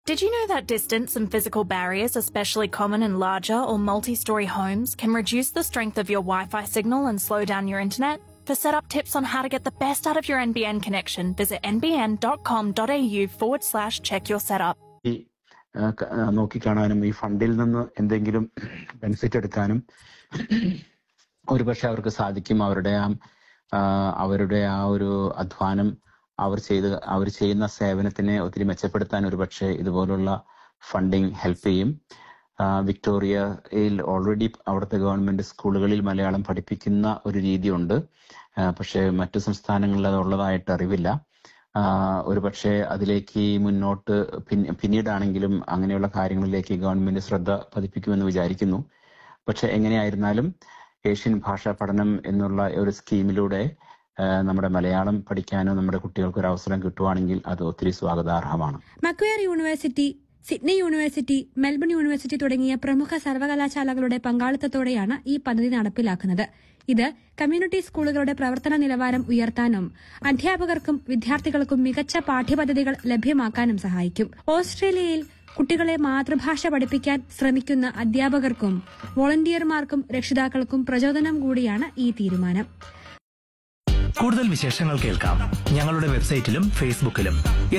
Did you know that distance and physical barriers, especially common in larger or multi-storey homes, can reduce the strength of your Wi-Fi signal and slow down your internet? For setup tips on how to get the best out of your NBN connection, visit nbn.com.au/check your setup. നോക്കിക്കാണാനും ഈ ഫണ്ടിൽ നിന്ന് എന്തെങ്കിലും benefit എടുക്കാനും ഒരുപക്ഷെ അവർക്ക് സാധിക്കും. അവരുടെ ആ ഒരു അധ്വാനം അവർ ചെയ്യുന്ന സേവനത്തിനെ ഒത്തിരി മെച്ചപ്പെടുത്താൻ ഒരുപക്ഷെ ഇതുപോലുള്ള ഫണ്ടിങ് ഹെൽപ്പ് ചെയ്യും. വിക്ടോറിയയിൽ ഓൾറെഡി അവിടുത്തെ ഗവൺമെന്റ് സ്കൂളുകളിൽ മലയാളം പഠിപ്പിക്കുന്ന ഒരു രീതിയുണ്ട്. പക്ഷെ മറ്റു സംസ്ഥാനങ്ങളിൽ അതുള്ളതായിട്ട് അറിവില്ല. ഒരുപക്ഷെ അതിലേക്ക് മുന്നോട്ട് പിന്നീടാണെങ്കിലും അങ്ങനെയുള്ള കാര്യങ്ങളിലേക്ക് ഗവൺമെന്റ് ശ്രദ്ധ പതിപ്പിക്കുമെന്ന് വിചാരിക്കുന്നു. പക്ഷെ എങ്ങനെയായിരുന്നാലും ഏഷ്യൻ ഭാഷാ പഠനം എന്നുള്ള ഒരു സ്കീമിലൂടെ നമ്മുടെ മലയാളം പഠിക്കാനോ നമ്മുടെ കുട്ടികൾക്ക് ഒരു അവസരം കിട്ടുവാണെങ്കിൽ അത് ഒത്തിരി സ്വാഗതാർഹമാണ്. മക്വയർ university, Sydney university, Melbourne university തുടങ്ങിയ പ്രമുഖ സർവകലാശാലകളുടെ പങ്കാളിത്തത്തോടെയാണ് ഈ പദ്ധതി നടപ്പിലാക്കുന്നത്. ഇത് കമ്മ്യൂണിറ്റി സ്കൂളുകളുടെ പ്രവർത്തന നിലവാരം ഉയർത്താനും അധ്യാപകർക്കും വിദ്യാർത്ഥികൾക്കും മികച്ച പാഠ്യപദ്ധതികൾ ലഭ്യമാക്കാനും സഹായിക്കും. ഓസ്ട്രേലിയയിൽ കുട്ടികളെ മാതൃഭാഷ പഠിപ്പിക്കാൻ ശ്രമിക്കുന്ന അധ്യാപകർക്കും വോളണ്ടിയർമാർക്കും രക്ഷിതാക്കൾക്കും പ്രചോദനം കൂടിയാണ് ഈ തീരുമാനം. കൂടുതൽ വിശേഷങ്ങൾ കേൾക്കാം ഞങ്ങളുടെ വെബ്സൈറ്റിലും ഫേസ്ബുക്കിലും.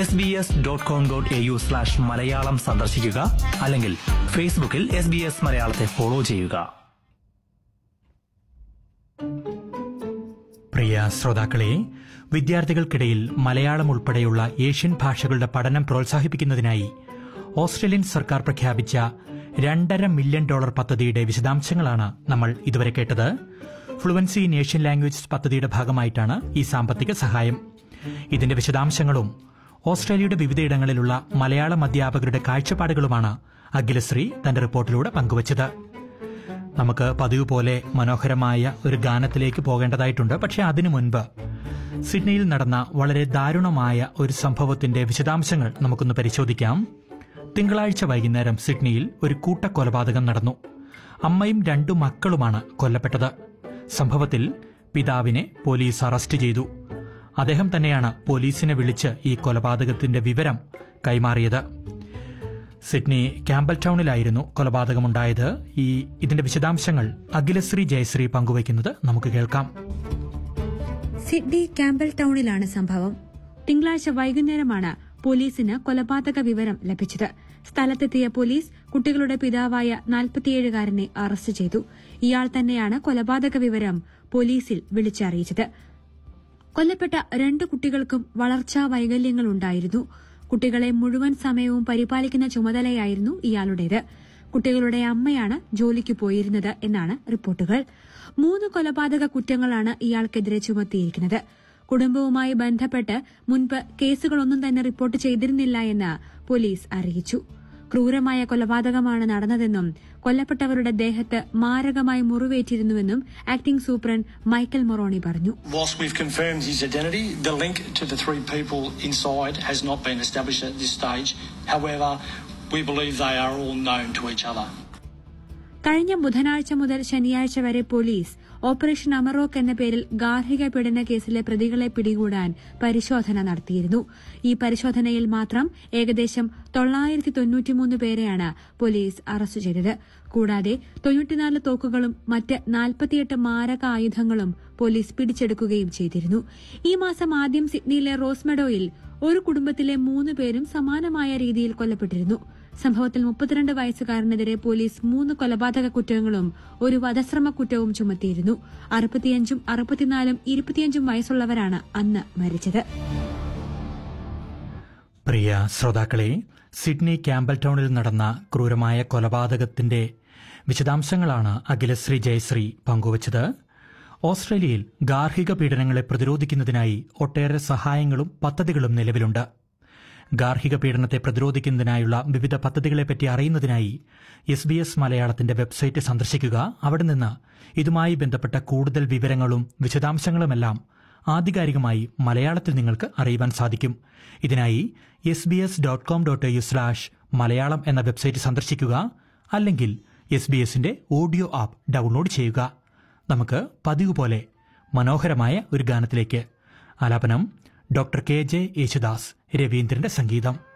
sbs.com.au/മലയാളം സന്ദർശിക്കുക. അല്ലെങ്കിൽ ഫേസ്ബുക്കിൽ SBS മലയാളത്തെ ഫോളോ ചെയ്യുക. പ്രിയ ശ്രോതാക്കളെ, വിദ്യാർത്ഥികൾക്കിടയിൽ മലയാളം ഉൾപ്പെടെയുള്ള ഏഷ്യൻ ഭാഷകളുടെ പഠനം പ്രോത്സാഹിപ്പിക്കുന്നതിനായി ഓസ്ട്രേലിയൻ സർക്കാർ പ്രഖ്യാപിച്ച $2.5 മില്യൺ പദ്ധതിയുടെ വിശദാംശങ്ങളാണ് നമ്മൾ ഇതുവരെ കേട്ടത്. ഫ്ലുവൻസി ഇൻ ഏഷ്യൻ ലാംഗ്വേജസ് പദ്ധതിയുടെ ഭാഗമായിട്ടാണ് ഈ സാമ്പത്തിക സഹായം. ഇതിന്റെ വിശദാംശങ്ങളും ഓസ്ട്രേലിയയുടെ വിവിധയിടങ്ങളിലുള്ള മലയാളം അധ്യാപകരുടെ കാഴ്ചപ്പാടുകളുമാണ് അഖിലശ്രീ തന്റെ റിപ്പോർട്ടിലൂടെ പങ്കുവച്ചത്. നമുക്ക് പതിവ് പോലെ മനോഹരമായ ഒരു ഗാനത്തിലേക്ക് പോകേണ്ടതായിട്ടുണ്ട്. പക്ഷേ അതിനു മുൻപ് സിഡ്നിയിൽ നടന്ന വളരെ ദാരുണമായ ഒരു സംഭവത്തിന്റെ വിശദാംശങ്ങൾ നമുക്കൊന്ന് പരിശോധിക്കാം. തിങ്കളാഴ്ച വൈകുന്നേരം സിഡ്നിയിൽ ഒരു കൂട്ടക്കൊലപാതകം നടന്നു. അമ്മയും 2 മക്കളുമാണ് കൊല്ലപ്പെട്ടത്. സംഭവത്തിൽ പിതാവിനെ പോലീസ് അറസ്റ്റ് ചെയ്തു. അദ്ദേഹം തന്നെയാണ് പോലീസിനെ വിളിച്ച് ഈ കൊലപാതകത്തിന്റെ വിവരം കൈമാറിയത്. Sydney Campbell ടൗണിലായിരുന്നു കൊലപാതകമുണ്ടായത്. ഇതിന്റെ വിശദാംശങ്ങൾ അഖിലശ്രീ ജയശ്രീ പങ്കുവയ്ക്കുന്നത് നമുക്ക് കേൾക്കാം. സിഡ്നി ക്യാമ്പൽ ടൗണിലാണ് സംഭവം. തിങ്കളാഴ്ച വൈകുന്നേരമാണ് പോലീസിന് കൊലപാതക വിവരം ലഭിച്ചത്. സ്ഥലത്തെത്തിയ പോലീസ് കുട്ടികളുടെ പിതാവായ 47-കാരനെ അറസ്റ്റ് ചെയ്തു. ഇയാൾ തന്നെയാണ് കൊലപാതക വിവരം പോലീസിൽ വിളിച്ചറിയിച്ചത്. കൊല്ലപ്പെട്ട 2 കുട്ടികൾക്കും വളർച്ചാ വൈകല്യങ്ങളുണ്ടായിരുന്നു. കുട്ടികളെ മുഴുവൻ സമയവും പരിപാലിക്കുന്ന ചുമതലയായിരുന്നു ഇയാളുടേത്. കുട്ടികളുടെ അമ്മയാണ് ജോലിക്ക് പോയിരുന്നത് എന്നാണ് റിപ്പോർട്ടുകൾ. 3 കൊലപാതക കുറ്റങ്ങളാണ് ഇയാൾക്കെതിരെ ചുമത്തിയിരിക്കുന്നത്. കുടുംബവുമായി ബന്ധപ്പെട്ട് മുൻപ് കേസുകളൊന്നും തന്നെ റിപ്പോർട്ട് ചെയ്തിരുന്നില്ല എന്ന് പോലീസ് അറിയിച്ചു. ക്രൂരമായ കൊലപാതകമാണ് നടന്നതെന്നും കൊല്ലപ്പെട്ടവരുടെ ദേഹത്ത് മാരകമായി മുറിവേറ്റിരുന്നുവെന്നും ആക്ടിംഗ് സൂപ്രണ്ട് മൈക്കൽ മൊറോണി പറഞ്ഞു. Whilst we've confirmed his identity, the link to the 3 people inside has not been established at this stage. However, we believe they are all known to each other. കഴിഞ്ഞ ബുധനാഴ്ച മുതൽ ശനിയാഴ്ച വരെ police operation Amarok എന്ന പേരിൽ ഗാർഹിക പീഡന കേസിലെ പ്രതികളെ പിടികൂടാൻ പരിശോധന നടത്തിയിരുന്നു. ഈ പരിശോധനയിൽ മാത്രം ഏകദേശം 993 പേരെയാണ് പോലീസ് അറസ്റ്റ് ചെയ്തത്. കൂടാതെ 94 തോക്കുകളും മറ്റ് 48 മാരക ആയുധങ്ങളും പോലീസ് പിടിച്ചെടുക്കുകയും ചെയ്തിരുന്നു. ഈ മാസം ആദ്യം സിഡ്നിയിലെ റോസ്മെഡോയിൽ ഒരു കുടുംബത്തിലെ 3 പേരും സമാനമായ രീതിയിൽ കൊല്ലപ്പെട്ടിരുന്നു. സംഭവത്തിൽ 32 വയസ്സുകാരനെതിരെ പോലീസ് 3 കൊലപാതക കുറ്റങ്ങളും ഒരു വധശ്രമ കുറ്റവും ചുമത്തിയിരുന്നു. 65, 64, 25 വയസ്സുള്ളവരാണ് അന്ന് മരിച്ചത്. പ്രിയ ശ്രോതാക്കളെ, സിഡ്നി ക്യാമ്പൽ ടൗണിൽ നടന്ന ക്രൂരമായ കൊലപാതകത്തിന്റെ വിശദാംശങ്ങളാണ് അഖിലശ്രീ ജയശ്രീ പങ്കുവച്ചത്. ഓസ്ട്രേലിയയിൽ ഗാർഹിക പീഡനങ്ങളെ പ്രതിരോധിക്കുന്നതിനായി ഒട്ടേറെ സഹായങ്ങളും പദ്ധതികളും നിലവിലുണ്ട്. ഗാർഹിക പീഡനത്തെ പ്രതിരോധിക്കുന്നതിനായുള്ള വിവിധ പദ്ധതികളെപ്പറ്റി അറിയുന്നതിനായി SBS മലയാളത്തിന്റെ വെബ്സൈറ്റ് സന്ദർശിക്കുക. അവിടെ നിന്ന് ഇതുമായി ബന്ധപ്പെട്ട കൂടുതൽ വിവരങ്ങളും വിശദാംശങ്ങളുമെല്ലാം ആധികാരികമായി മലയാളത്തിൽ നിങ്ങൾക്ക് അറിയുവാൻ സാധിക്കും. ഇതിനായി sbs.com.au/മലയാളം എന്ന വെബ്സൈറ്റ് സന്ദർശിക്കുക. അല്ലെങ്കിൽ SBS-ന്റെ ഓഡിയോ ആപ്പ് ഡൌൺലോഡ് ചെയ്യുക. നമുക്ക് പതിവ് പോലെ മനോഹരമായ ഒരു ഗാനത്തിലേക്ക്. ആലാപനം ഡോക്ടർ KJ യേശുദാസ്, രവീന്ദ്രന്റെ സംഗീതം.